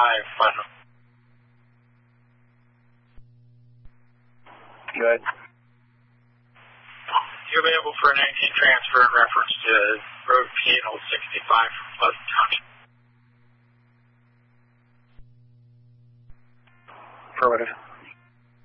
Putnam. Good. You're available for a 19 transfer in reference to Road P&O 65 from Pleasant Township. Affirmative.